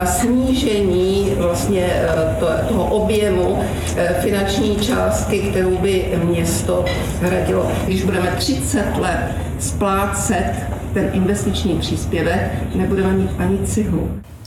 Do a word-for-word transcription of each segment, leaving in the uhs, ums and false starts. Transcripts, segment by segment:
Snížení vlastně toho objemu finanční částky, kterou by město hradilo. Když budeme třicet let splácet ten investiční příspěvek, nebudeme mít ani cihlu.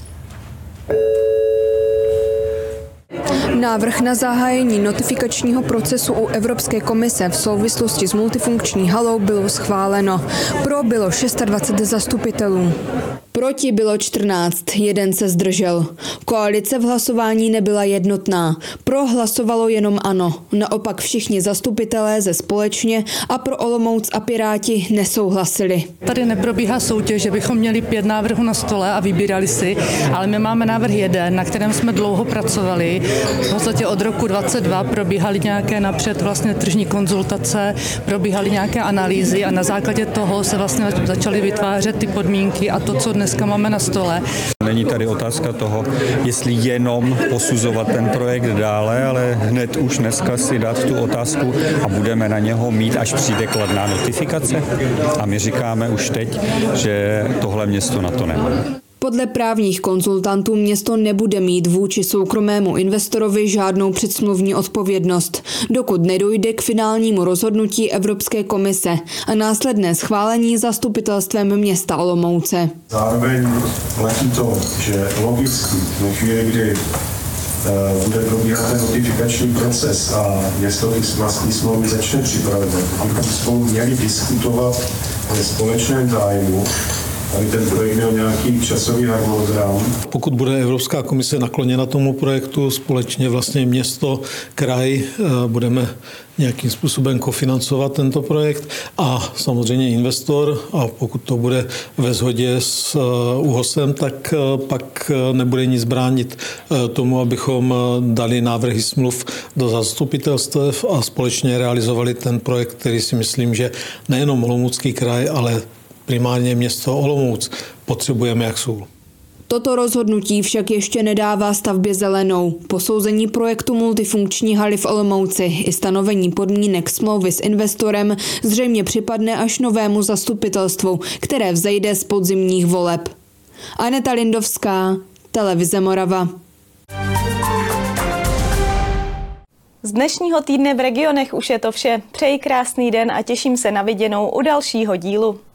Návrh na zahájení notifikačního procesu u Evropské komise v souvislosti s multifunkční halou bylo schváleno. Pro bylo dvacet šest zastupitelů. Proti bylo čtrnáct, jeden se zdržel. Koalice v hlasování nebyla jednotná. Pro hlasovalo jenom ANO. Naopak všichni zastupitelé ze Společně a pro Olomouc a Piráti nesouhlasili. Tady neprobíhá soutěž, že bychom měli pět návrhů na stole a vybírali si, ale my máme návrh jeden, na kterém jsme dlouho pracovali. V podstatě od roku dvacet dva probíhaly nějaké napřed vlastně tržní konzultace, probíhaly nějaké analýzy a na základě toho se vlastně začaly vytvářet ty podmínky a to, co dneska máme na stole. Není tady otázka toho, jestli jenom posuzovat ten projekt dále, ale hned už dneska si dát tu otázku a budeme na něho mít, až přijde kladná notifikace. A my říkáme už teď, že tohle město na to nemá. Podle právních konzultantů město nebude mít vůči soukromému investorovi žádnou předsmluvní odpovědnost, dokud nedojde k finálnímu rozhodnutí Evropské komise a následné schválení zastupitelstvem města Olomouce. Zároveň platí to, že logicky ve chvíli, kdy bude probíhat ten notifikační proces a město ty vlastní smlouvy začne připravovat, bychom spolu měli diskutovat ve společném zájmu, aby ten projekt měl nějaký časový harmonogram. Pokud bude Evropská komise nakloněna tomu projektu, společně vlastně město, kraj, budeme nějakým způsobem kofinancovat tento projekt a samozřejmě investor, a pokud to bude ve shodě s ÚOHSem, tak pak nebude nic bránit tomu, abychom dali návrhy smluv do zastupitelstev a společně realizovali ten projekt, který si myslím, že nejenom Olomoucký kraj, ale primárně město Olomouc potřebujeme jak sůl. Toto rozhodnutí však ještě nedává stavbě zelenou. Posouzení projektu multifunkční haly v Olomouci i stanovení podmínek smlouvy s investorem zřejmě připadne až novému zastupitelstvu, které vzejde z podzimních voleb. Aneta Lindovská, Televize Morava. Z dnešního týdne v regionech už je to vše. Přeji krásný den a těším se na viděnou u dalšího dílu.